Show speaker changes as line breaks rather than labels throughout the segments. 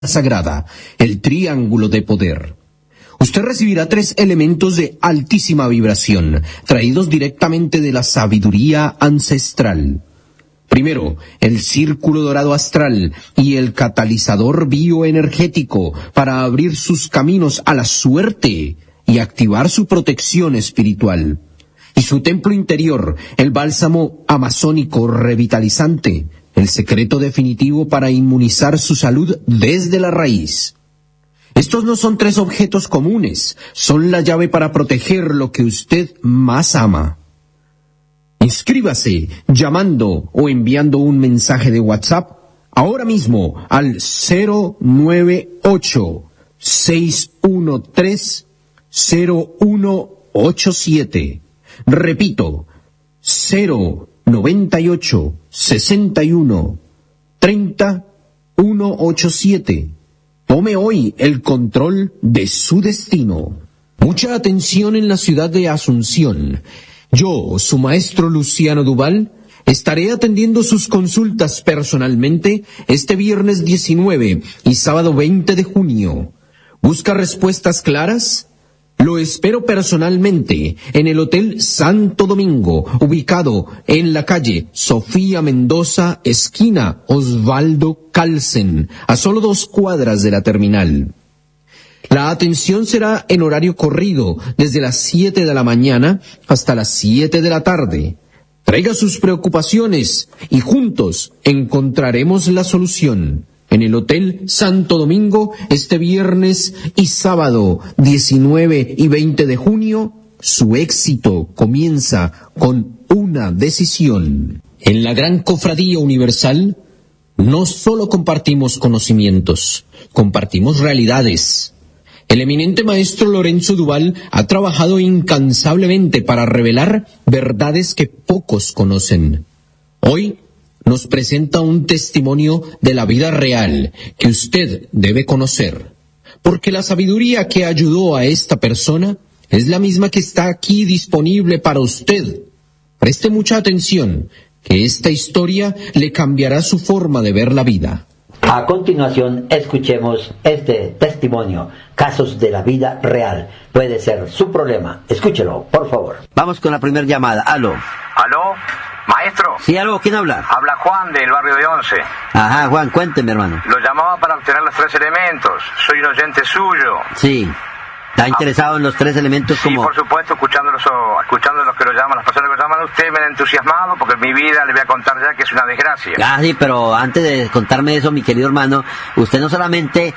sagrada, el triángulo de poder. Usted recibirá 3 elementos de altísima vibración, traídos directamente de la sabiduría ancestral. Primero, el círculo dorado astral y el catalizador bioenergético para abrir sus caminos a la suerte y activar su protección espiritual. Y su templo interior, el bálsamo amazónico revitalizante, el secreto definitivo para inmunizar su salud desde la raíz. Estos no son 3 objetos comunes, son la llave para proteger lo que usted más ama. Inscríbase llamando o enviando un mensaje de WhatsApp ahora mismo al 098-613-0187. Repito, 098-61-30-187. Tome hoy el control de su destino. Mucha atención en la ciudad de Asunción. Yo, su maestro Luciano Dubal, estaré atendiendo sus consultas personalmente este viernes 19 y sábado 20 de junio. ¿Busca respuestas claras? Lo espero personalmente en el Hotel Santo Domingo, ubicado en la calle Sofía Mendoza, esquina Osvaldo Calsen, a solo 2 cuadras de la terminal. La atención será en horario corrido, desde las 7 de la mañana hasta las 7 de la tarde. Traiga sus preocupaciones y juntos encontraremos la solución. En el Hotel Santo Domingo, este viernes y sábado 19 y 20 de junio, su éxito comienza con una decisión. En la Gran Cofradía Universal, no solo compartimos conocimientos, compartimos realidades. El eminente maestro Lorenzo Dubal ha trabajado incansablemente para revelar verdades que pocos conocen. Hoy nos presenta un testimonio de la vida real que usted debe conocer, porque la sabiduría que ayudó a esta persona es la misma que está aquí disponible para usted. Preste mucha atención, que esta historia le cambiará su forma de ver la vida.
A continuación, escuchemos este testimonio, casos de la vida real. Puede ser su problema. Escúchelo, por favor. Vamos con la primera llamada. Aló.
¿Aló? ¿Maestro?
Sí, aló, ¿quién habla?
Habla Juan del barrio de Once.
Ajá, Juan, cuénteme, hermano.
Lo llamaba para obtener los 3 elementos. Soy un oyente suyo.
Sí. ¿Está interesado en los 3 elementos como...?
Sí, por supuesto, escuchando los que lo llaman, las personas que lo llaman a usted me han entusiasmado, porque mi vida, le voy a contar ya que es una desgracia.
Ah, sí, pero antes de contarme eso, mi querido hermano, usted no solamente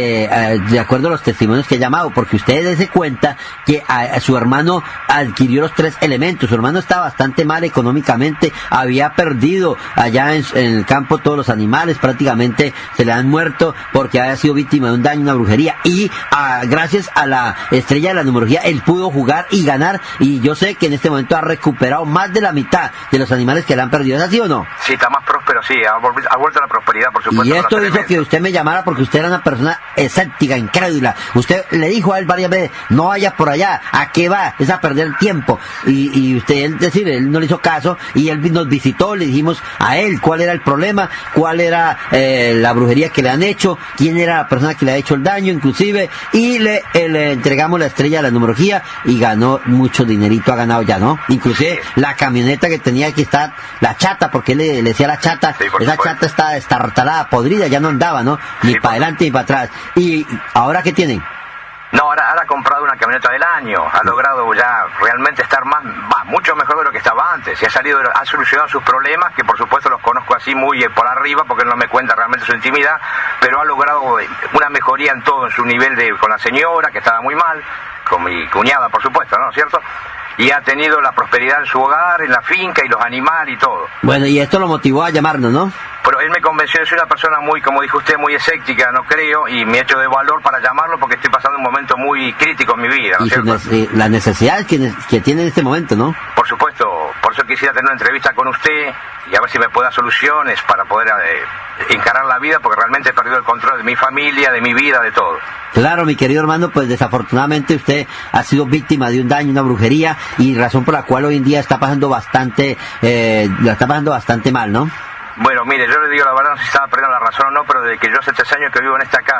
de acuerdo a los testimonios que ha llamado, porque usted dése cuenta que su hermano adquirió los 3 elementos. Su hermano está bastante mal económicamente, había perdido allá en el campo todos los animales, prácticamente se le han muerto porque había sido víctima de un daño, una brujería, y gracias a la estrella de la numerología, él pudo jugar y ganar, y yo sé que en este momento ha recuperado más de la mitad de los animales que le han perdido. ¿Es así o no?
Sí, está más próspero, sí, ha vuelto a la prosperidad, por supuesto.
Y esto hizo que usted me llamara porque usted era una persona escéptica, incrédula. Usted le dijo a él varias veces, no vaya por allá, ¿a qué va? Es a perder el tiempo. Y usted, es decir, él no le hizo caso, y él nos visitó, le dijimos a él cuál era el problema, cuál era la brujería que le han hecho, quién era la persona que le ha hecho el daño, inclusive, y le entregamos la estrella de la numerología y ganó mucho dinerito, ha ganado ya, ¿no? Inclusive la camioneta que tenía que estar, la chata, porque él le decía la chata, sí, esa chata está destartalada, podrida, ya no andaba, ¿no? Ni para adelante ni para atrás. ¿Y ahora qué tienen?
No, ahora ha comprado una camioneta del año, ha logrado ya realmente estar mucho mejor de lo que estaba antes, y ha solucionado sus problemas, que por supuesto los conozco así muy por arriba, porque él no me cuenta realmente su intimidad, pero ha logrado una mejoría en todo, en su nivel con la señora, que estaba muy mal, con mi cuñada, por supuesto, ¿no es cierto? Y ha tenido la prosperidad en su hogar, en la finca y los animales y todo.
Bueno, y esto lo motivó a llamarnos, ¿no?
Pero él me convenció de ser una persona muy, como dijo usted, muy escéptica, no creo, y me ha hecho de valor para llamarlo porque estoy pasando un momento muy crítico en mi vida, ¿no es cierto?
La necesidad que tiene en este momento, ¿no?
Por supuesto, por eso quisiera tener una entrevista con usted y a ver si me puede dar soluciones para poder encarar la vida, porque realmente he perdido el control de mi familia, de mi vida, de todo.
Claro, mi querido hermano, pues desafortunadamente usted ha sido víctima de un daño, una brujería, y razón por la cual hoy en día está pasando bastante, la está pasando bastante mal, ¿no?
Bueno, mire, yo le digo la verdad, no sé si estaba perdiendo la razón o no, pero desde que yo hace 3 años que vivo en esta casa,